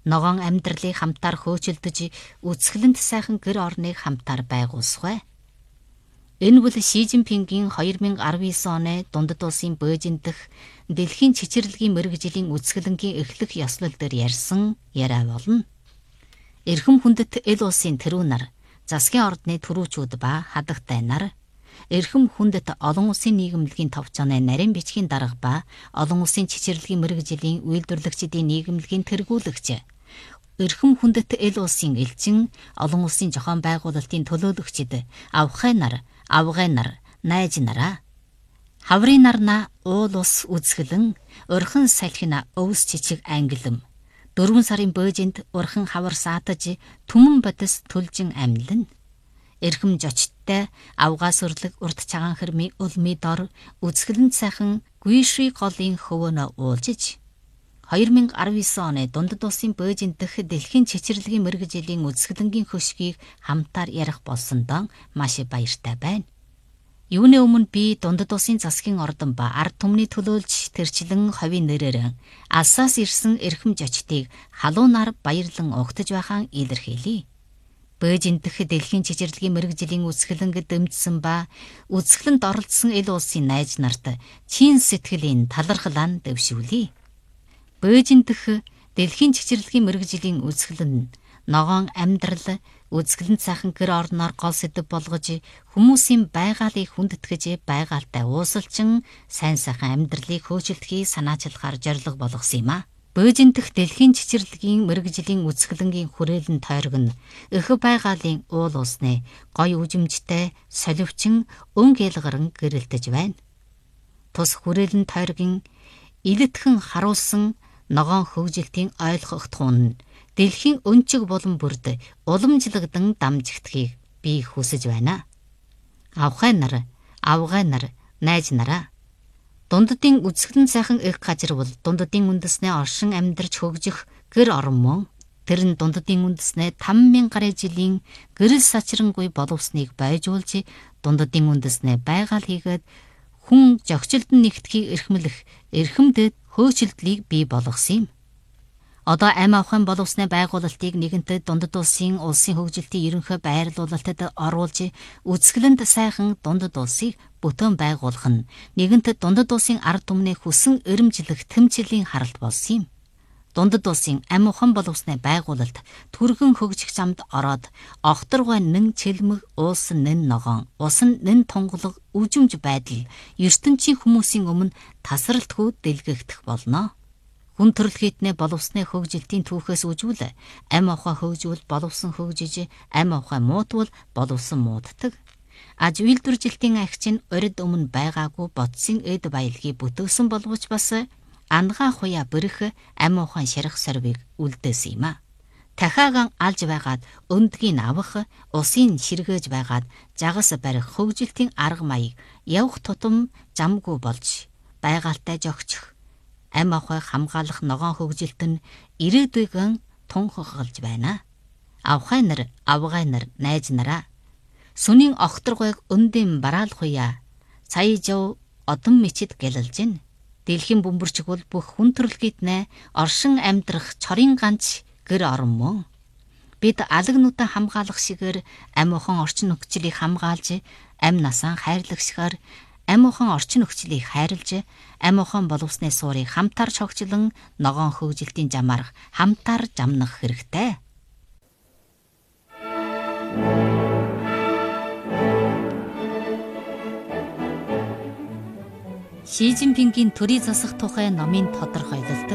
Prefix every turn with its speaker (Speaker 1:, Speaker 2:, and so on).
Speaker 1: Ногоон амьдралыг хамтаар хөөцөлдөж, үзэсгэлэнт сайхан гэр орныг хамтаар байгуулсгай. Энэ бол Ши Жинпингийн 2019 оны Дундад улсын Бээжин дэх дэлхийн цэцэрлэгийн мэргэжлийн үзэсгэлэнгийн эхлэх ёслол дээр ярьсан яриа болно. Эрхэм хүндэт эл улсын тэрүү нар, засгийн ордны түрүүчүүд ба хадагтай нар, эрхэм хүндэт олон улсын нийгэмлэгийн товчооны нарийн бичгийн дарга ба олон улсын цэцэрлэгийн мэргэжлийн үйлдвэрлэгчдийн нийгэмлэгийн тэргүүлэгч, эрхэм хүндэт эл улсын элчин, олон улсын зохион байгуулалтын төлөөлөгчд, авхай нар, авгай нар, найз нараа. Хаврын нарна уул ус үзэсгэлэн, урхан салхина өвс чичиг ангилам. 4 сарын Бээжинд урхан хавар саатаж, түмэн бодис түлжин амьлан. Эрхэм жочттой авгаас өрлөг урт цагаан хэрмийн улмий дор үзэсгэлэнт сайхан Гүйшри голын хөвөнө уулжиж. 2019 оны Дундад улсын Бээжин дэх дэлхийн цэцэрлэгийн мэргэжлийн үзэсгэлэнгийн хөшгийг хамтаар ярих болсондоо маш баяртай байна. Юуны өмнө би Дундад улсын засгийн ордон ба ард түмний төлөөлж тэрчлэн ховийн нэрээр алсаас ирсэн эрхэм жочтыг халуунаар баярлан угтаж байхаа илэрхийлье. Бээжин дэх дэлхийн цэцэрлэгийн мэргэжлийн үзэсгэлэнгэд дэмжсэн ба үзэсгэлэнт оролцсон эл улсын найз нарт чин сэтгэлийн талархлаа дэвшүүлье. Бээжин дэх дэлхийн цэцэрлэгийн мэргэжлийн үзэсгэлэн ногоон амьдрал, үзэсгэлэнт сайхан гэр орноор гол сэдэв болгож хүмүүсийн байгаалыг хүндэтгэж байгaalтай уусалчин сайн сайхан амьдралыг хөөцөлдөхийг санаачилахаар зорилго болгосон юм а. Бээжин дэх дэлхийн цэцэрлэгийн мэргэжлийн үзэсгэлэнгийн хүрээлэн тойрог нь эх байгаалын уул усны гоё үжимжтэй соливчин өнгөлгөрөн гэрэлтэж байна. Тус хүрээлэн тойрогийн илэтхэн харуулсан ногоон хөгжилтийн ойлгох тун дэлхийн өнчиг булан бүрд уламжлагдан дамжигдахыг би хүсэж байна. Авхай нар, авгай нар, найз нараа. Дундадын үзэсгэлэн сайхан их газар бол дундадын үндэснээ оршин амьдарч хөгжих гэр орон мөн. Тэр нь дундадын үндэснээ 5,000 гаруй жилийн гэрэл сачрангүй боловсныг байжуулж, дундадын үндэснээ байгаал хийгээд хүн зохицолд нэгтгэхийг эрхэмлэх эрхэмдэд хөөцөлдлийг бий болгосон юм. Одоо амь авахын боловсны байгуулалтыг нэгэнтээ Дундад улсын хөгжилтийн ерөнхий байрлуулалтад оруулж, үзэсгэлэнт сайхан Дундад улсыг бүтээн байгуулах нь нэгэнтээ Дундад улсын ард түмний хүсэн эрэмжлэх тэмцэлийн харалт болсон юм. Дундад улсын амь авахын боловсны байгуулалт түргэн хөгжих замд ороод огторгой нэн цэлмэг, уулсан нэн ногоон, усан нэн тунгалаг үжимж байдал ертөнцийн хүмүүсийн өмнө тасралтгүй дэлгэгдэх болно. Хүн төрөлхитнээ боловсны хөгжилтийн түүхээс үжүүл амь авахаа хөгжүүл боловсон хөгжиж, амь авахаа муутвал боловсон мууддаг. Аж үйлдвэржилтийн агч нь урид өмнө байгаагүй бодсын эд баялагийг бүтээсэн боловч бас ангаа хуя бэрх амь авахын шарах сорвыг үлдээсэн юм а. Дахиагаан алж байгаад өндгийг авах, усын ширгээж байгаад жагас барих хөгжилтийн арга маяг явах тутам замгүй болж байгaalтай жогчих. Амь авахыг хамгаалах ногоон хөгжилт нь ирээдүйгэн тунхаглаж байна. Авхай нар, авгай нар, найз нараа. Сүнийн огторгойг өндөм бараалхуя, цай жав одон мичид гэлэлж гин. Дэлхийн бөмбөрчг бол бүх хүн төрөлхитнээ оршин амьдрах цорын ганц гэр орон мөн. Бид алагнуудаа хамгаалах шигээр амь авахын орчин нөхцөлийг хамгаалж, амь насаа хайрлагшгаар амь авахын орчин нөхцөлийг хайрлж, амь авахын боловсны суурийг хамтаар цогцлон ногоон хөгжилтийн замаар хамтаар замнах хэрэгтэй. Ши Жинпингийн төрийн засах тухай номын тодорхойлолт